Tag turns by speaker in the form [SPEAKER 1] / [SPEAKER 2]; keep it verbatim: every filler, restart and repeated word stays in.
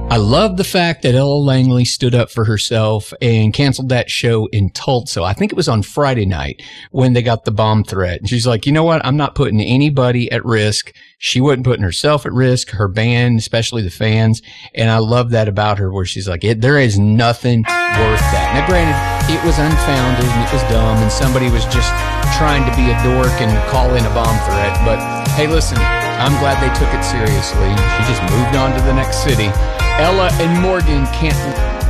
[SPEAKER 1] I love the fact that Ella Langley stood up for herself and canceled that show in Tulsa. I think it was on Friday night when they got the bomb threat. And she's like, you know what? I'm not putting anybody at risk. She wasn't putting herself at risk, her band, especially the fans. And I love that about her, where she's like, it, there is nothing worth that. Now, granted, it was unfounded and it was dumb and somebody was just trying to be a dork and call in a bomb threat. But hey, listen, I'm glad they took it seriously. She just moved on to the next city. Ella and Morgan can't